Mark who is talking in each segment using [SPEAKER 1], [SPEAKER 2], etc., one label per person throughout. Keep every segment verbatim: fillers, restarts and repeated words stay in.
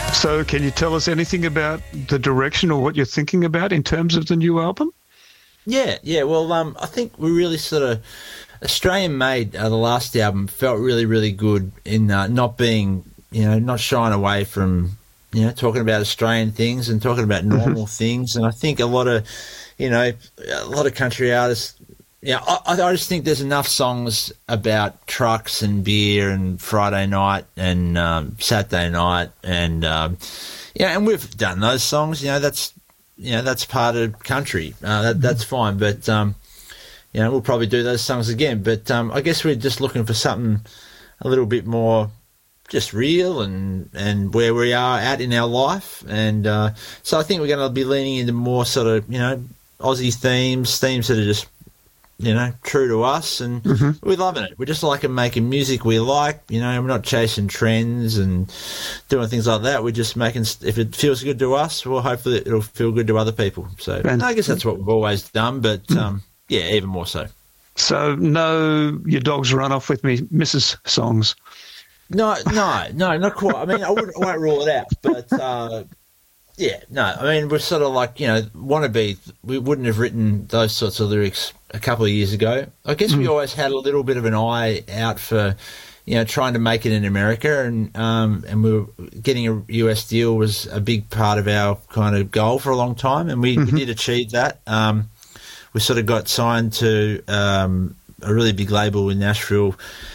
[SPEAKER 1] So can you tell us anything about the direction or what you're thinking about in terms of the new album?
[SPEAKER 2] Yeah, yeah. Well, um, I think we really sort of Australian Made, uh, the last album, felt really, really good in uh, not being, you know, not shying away from, you know, talking about Australian things and talking about normal mm-hmm. things. And I think a lot of, you know, a lot of country artists, yeah, I, I just think there's enough songs about trucks and beer and Friday night and um, Saturday night and um, yeah, and we've done those songs. You know, that's you know that's part of country. Uh, that, that's fine, but um, you know we'll probably do those songs again. But um, I guess we're just looking for something a little bit more just real and and where we are at in our life. And uh, so I think we're going to be leaning into more sort of you know Aussie themes, themes that are just you know, true to us, and mm-hmm. we're loving it. We just like making music we like, you know, we're not chasing trends and doing things like that. We're just making, if it feels good to us, well, hopefully it'll feel good to other people. So and, I guess that's what we've always done, but mm. um, yeah, even more so.
[SPEAKER 1] So no, your dogs run off with me, Missus songs?
[SPEAKER 2] No, no, no, not quite. I mean, I, wouldn't, I won't rule it out, but uh, yeah, no, I mean, we're sort of like, you know, Wannabe, we wouldn't have written those sorts of lyrics a couple of years ago. I guess mm. we always had a little bit of an eye out for, you know, trying to make it in America, and um, and we were getting a U S deal was a big part of our kind of goal for a long time, and we, mm-hmm. we did achieve that. Um, we sort of got signed to um, a really big label in Nashville.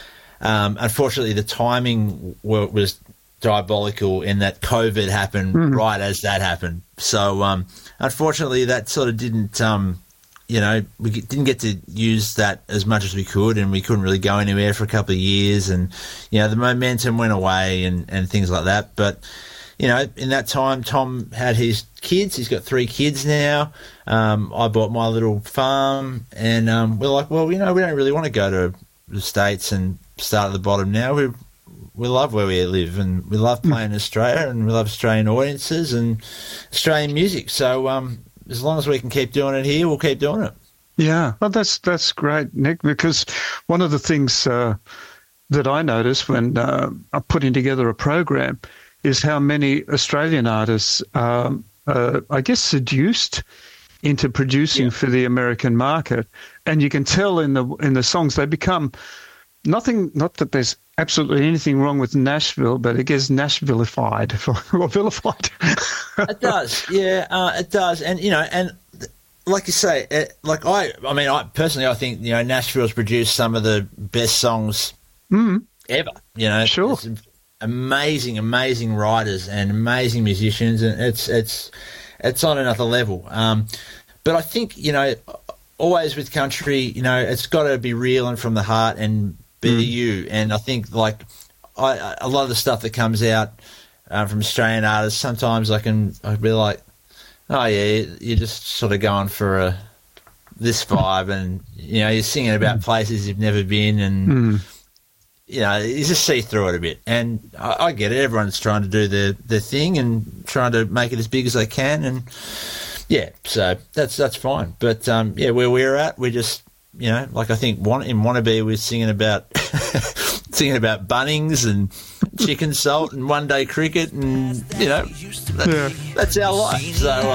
[SPEAKER 2] Um, unfortunately, the timing was diabolical in that COVID happened mm. right as that happened. So, um, unfortunately, that sort of didn't, um, you know, we didn't get to use that as much as we could, and we couldn't really go anywhere for a couple of years, and, you know, the momentum went away and, and things like that. But, you know, in that time, Tom had his kids. He's got three kids now. Um, I bought my little farm, and um, we're like, well, you know, we don't really want to go to the States and start at the bottom now. We we love where we live, and we love playing in Australia, and we love Australian audiences and Australian music. So um, as long as we can keep doing it here, we'll keep doing it.
[SPEAKER 1] Yeah, well, that's that's great, Nick, because one of the things uh, that I noticed when uh, I'm putting together a program is how many Australian artists, um, uh, I guess, seduced into producing yeah. for the American market, and you can tell in the in the songs they become nothing. Not that there's absolutely anything wrong with Nashville, but it gets Nashvillified or vilified.
[SPEAKER 2] It does, yeah, uh, it does, and you know, and like you say, it, like I, I mean, I personally, I think you know, Nashville's produced some of the best songs
[SPEAKER 1] mm.
[SPEAKER 2] ever. You know,
[SPEAKER 1] sure.
[SPEAKER 2] It's amazing, amazing writers and amazing musicians, and it's it's it's on another level. Um, but I think you know, always with country, you know, it's got to be real and from the heart and be mm. you. And I think like I, a lot of the stuff that comes out uh, from Australian artists, sometimes I can I'd be like, oh yeah, you're just sort of going for a this vibe, and you know, you're singing about mm. places you've never been, and.
[SPEAKER 1] Mm.
[SPEAKER 2] You know, you just see through it a bit. And I, I get it. Everyone's trying to do their, their thing and trying to make it as big as they can. And, yeah, so that's that's fine. But, um, yeah, where we're at, we're just, you know, like I think one, in Wannabe we're singing about singing about Bunnings and chicken salt and one-day cricket and, you know, that, yeah. that's our life. So,